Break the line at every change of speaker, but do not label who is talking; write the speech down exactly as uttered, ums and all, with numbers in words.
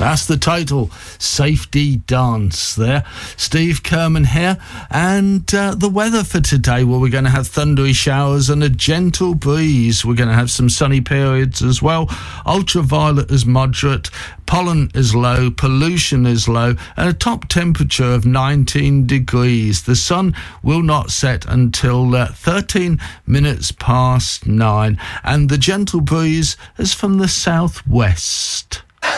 That's the title, Safety Dance there. Steve Kerman here. And uh, the weather for today, well, we're going to have thundery showers and a gentle breeze. We're going to have some sunny periods as well. Ultraviolet is moderate. Pollen is low. Pollution is low. And a top temperature of nineteen degrees. The sun will not set until uh, thirteen minutes past nine. And the gentle breeze is from the southwest.